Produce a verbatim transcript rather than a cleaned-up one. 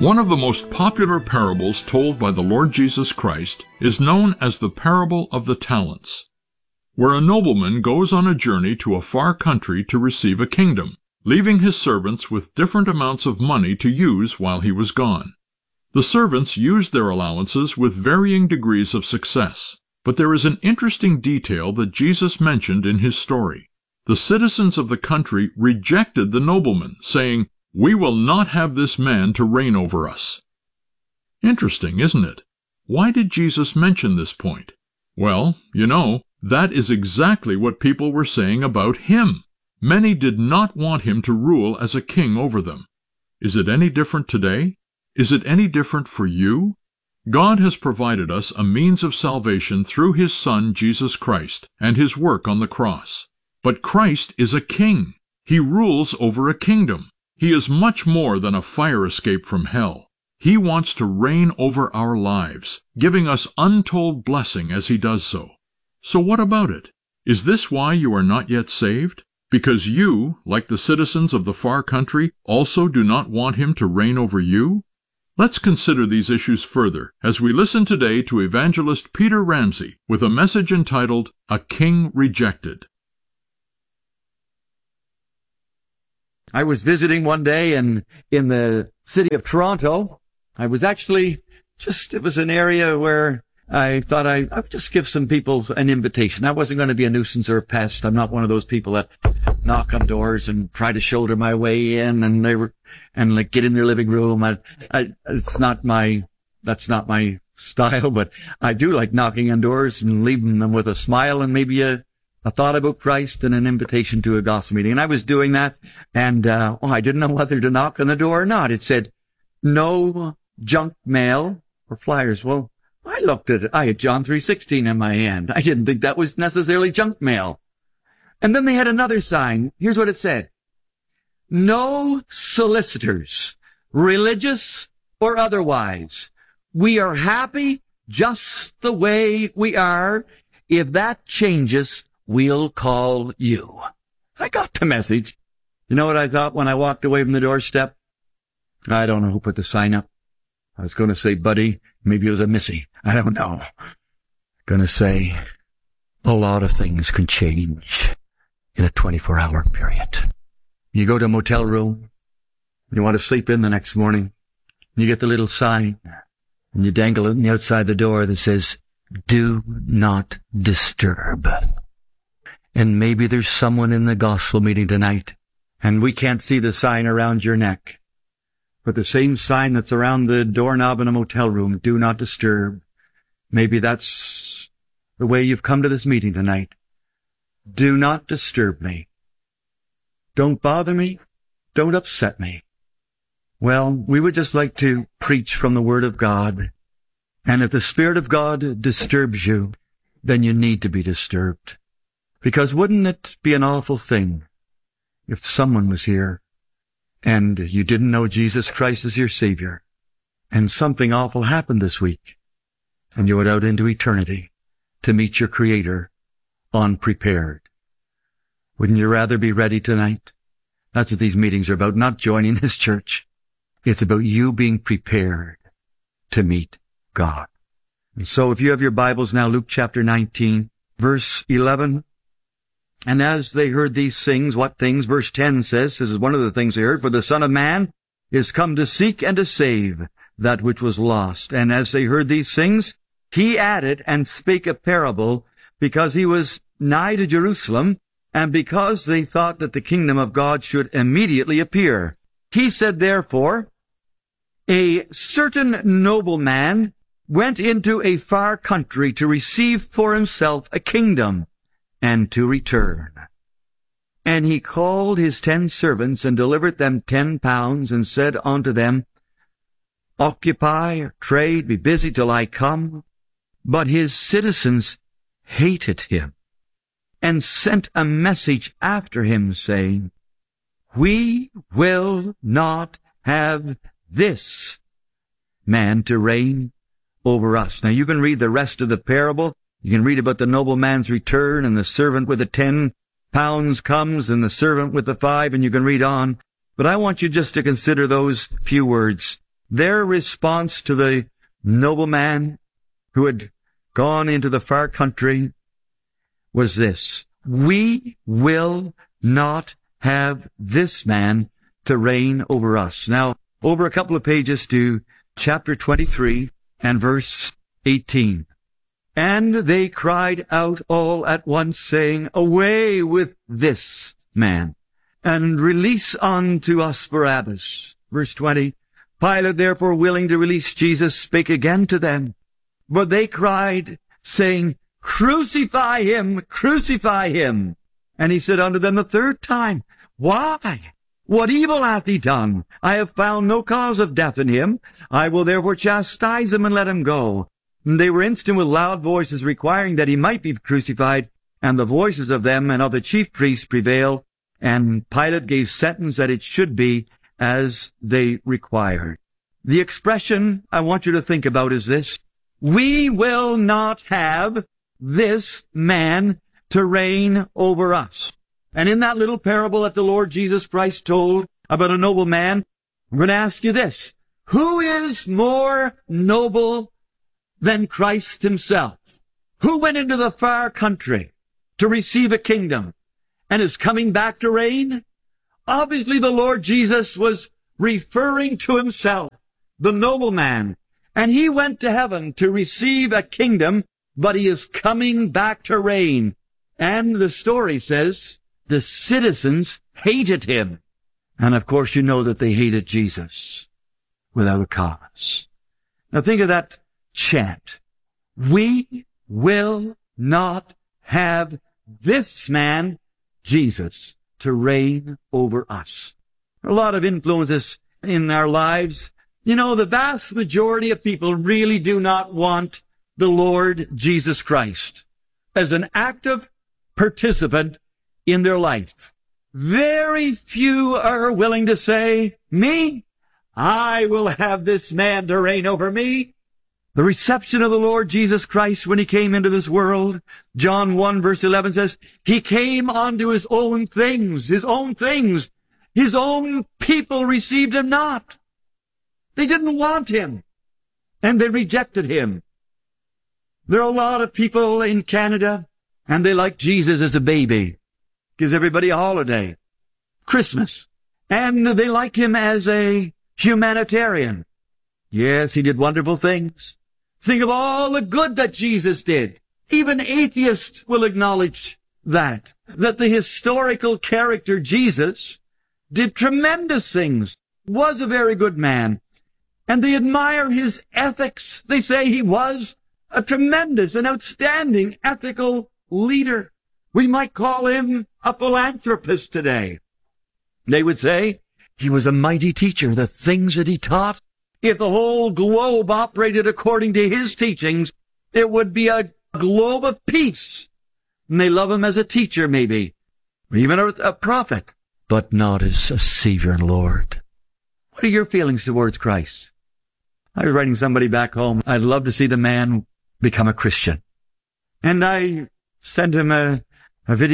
One of the most popular parables told by the Lord Jesus Christ is known as the parable of the talents, where a nobleman goes on a journey to a far country to receive a kingdom, leaving his servants with different amounts of money to use while he was gone. The servants used their allowances with varying degrees of success, but there is an interesting detail that Jesus mentioned in his story. The citizens of the country rejected the nobleman, saying, "We will not have this man to reign over us." Interesting, isn't it? Why did Jesus mention this point? Well, you know, that is exactly what people were saying about him. Many did not want him to rule as a king over them. Is it any different today? Is it any different for you? God has provided us a means of salvation through his Son, Jesus Christ, and his work on the cross. But Christ is a king. He rules over a kingdom. He is much more than a fire escape from hell. He wants to reign over our lives, giving us untold blessing as he does so. So what about it? Is this why you are not yet saved? Because you, like the citizens of the far country, also do not want him to reign over you? Let's consider these issues further as we listen today to evangelist Peter Ramsey with a message entitled, A King Rejected. I was visiting one day in, in the city of Toronto. I was actually just, it was an area where I thought I, I would just give some people an invitation. I wasn't going to be a nuisance or a pest. I'm not one of those people that knock on doors and try to shoulder my way in and they were, and like get in their living room. I, I, it's not my, that's not my style, but I do like knocking on doors and leaving them with a smile and maybe a, a thought about Christ and an invitation to a gospel meeting. And I was doing that, and uh, oh, I didn't know whether to knock on the door or not. It said, no junk mail or flyers. Well, I looked at it. I had John three sixteen in my hand. I didn't think that was necessarily junk mail. And then they had another sign. Here's what it said. No solicitors, religious or otherwise. We are happy just the way we are. If that changes, we'll call you. I got the message. You know what I thought when I walked away from the doorstep? I don't know who put the sign up. I was going to say Buddy. Maybe it was a Missy. I don't know. Going to say a lot of things can change in a twenty-four hour period. You go to a motel room. You want to sleep in the next morning. You get the little sign and you dangle it on the outside the door that says, do not disturb. And maybe there's someone in the gospel meeting tonight, and we can't see the sign around your neck. But the same sign that's around the doorknob in a motel room, do not disturb. Maybe that's the way you've come to this meeting tonight. Do not disturb me. Don't bother me. Don't upset me. Well, we would just like to preach from the Word of God. And if the Spirit of God disturbs you, then you need to be disturbed. Because wouldn't it be an awful thing if someone was here and you didn't know Jesus Christ as your Savior, and something awful happened this week, and you went out into eternity to meet your Creator unprepared? Wouldn't you rather be ready tonight? That's what these meetings are about, not joining this church. It's about you being prepared to meet God. And so if you have your Bibles now, Luke chapter nineteen, verse eleven. And as they heard these things, what things? Verse ten says, this is one of the things they heard, for the Son of Man is come to seek and to save that which was lost. And as they heard these things, he added and spake a parable, because he was nigh to Jerusalem, and because they thought that the kingdom of God should immediately appear. He said, therefore, a certain nobleman went into a far country to receive for himself a kingdom, and to return. And he called his ten servants, and delivered them ten pounds, and said unto them, Occupy, or trade, be busy till I come. But his citizens hated him, and sent a message after him, saying, We will not have this man to reign over us. Now you can read the rest of the parable. You can read about the nobleman's return, and the servant with the ten pounds comes, and the servant with the five, and you can read on. But I want you just to consider those few words. their response to the nobleman who had gone into the far country was this: we will not have this man to reign over us. Now, over a couple of pages to chapter twenty-three and verse eighteen. And they cried out all at once, saying, away with this man, and release unto us Barabbas. Verse twenty. Pilate, therefore, willing to release Jesus, spake again to them. But they cried, saying, crucify him, crucify him. And he said unto them the third time, why? What evil hath he done? I have found no cause of death in him. I will therefore chastise him and let him go. And they were instant with loud voices requiring that he might be crucified, and the voices of them and of the chief priests prevailed, and Pilate gave sentence that it should be as they required. The expression I want you to think about is this: we will not have this man to reign over us. And in that little parable that the Lord Jesus Christ told about a noble man, I'm going to ask you this: who is more noble than Christ himself? Who went into the far country to receive a kingdom and is coming back to reign? Obviously, the Lord Jesus was referring to himself, the nobleman, and he went to heaven to receive a kingdom, but he is coming back to reign. And the story says the citizens hated him. And of course, you know that they hated Jesus without a cause. Now think of that chant: we will not have this man, Jesus, to reign over us. There are a lot of influences in our lives. You know, the vast majority of people really do not want the Lord Jesus Christ as an active participant in their life. Very few are willing to say, me, I will have this man to reign over me. The reception of the Lord Jesus Christ when he came into this world, John one verse eleven says, he came unto his own things, his own things. His own people received him not. They didn't want him, and they rejected him. There are a lot of people in Canada, and they like Jesus as a baby. Gives everybody a holiday. Christmas. And they like him as a humanitarian. Yes, he did wonderful things. Think of all the good that Jesus did. Even atheists will acknowledge that, that the historical character Jesus did tremendous things, was a very good man, and they admire his ethics. They say he was a tremendous and outstanding ethical leader. We might call him a philanthropist today. They would say he was a mighty teacher. The things that he taught, if the whole globe operated according to his teachings, it would be a globe of peace. And they love him as a teacher, maybe, or even a, a prophet, but not as a Savior and Lord. What are your feelings towards Christ? I was writing somebody back home, I'd love to see the man become a Christian. And I sent him a, a video